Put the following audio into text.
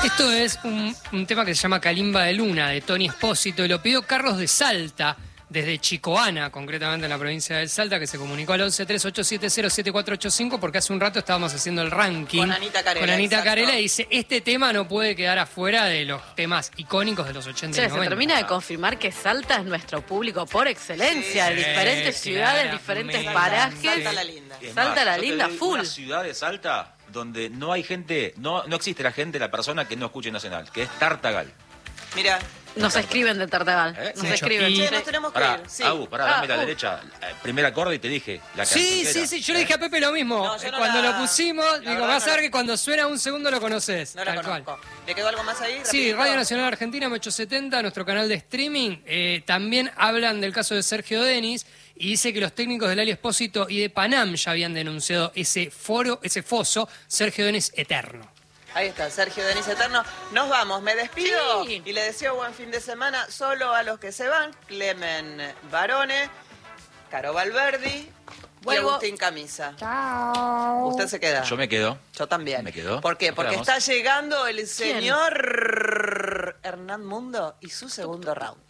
Esto es un tema que se llama Calimba de Luna, de Tony Espósito, y lo pidió Carlos de Salta, desde Chicoana, concretamente en la provincia de Salta, que se comunicó al 1138707485, porque hace un rato estábamos haciendo el ranking con Anita Carela. Con Anita exacto. Carela, y dice, este tema no puede quedar afuera de los temas icónicos de los 80 y 90. Se termina de confirmar que Salta es nuestro público por excelencia, Sí, de diferentes ciudades, claramente. diferentes parajes. Salta la linda. Es Salta más, la yo te linda, doy full. Una ciudad de Salta donde no hay gente, no existe la gente, la persona que no escuche Nacional, que es Tartagal. Mira, Nos escriben de Tartagal. Nos Sí. escriben. Y- che, sí. nos tenemos que Pará, ir. Sí. Agus, dame la derecha. Primer acorde y te dije la canción. Sí, yo le dije a Pepe lo mismo. No, yo no Cuando la- lo pusimos, la digo, verdad vas a no ver la- que cuando suena un segundo lo conoces. No la tal conozco. cual. ¿Le quedó algo más ahí? Sí, rapidito? Radio Nacional Argentina, M870, nuestro canal de streaming. También hablan del caso de Sergio Denis y dice que los técnicos del Ali Espósito y de Panam ya habían denunciado ese foso, Sergio Denis eterno. Ahí está, Sergio Denis Eterno. Nos vamos, me despido Sí. y le deseo buen fin de semana solo a los que se van. Clemen Barone, Caro Valverdi y Vuelvo. Agustín Camisa. Chao. Usted se queda. Yo me quedo. Yo también. ¿Me quedo? ¿Por qué? ¿Nos Porque quedamos? está llegando el señor Hernán Mundo y su segundo round.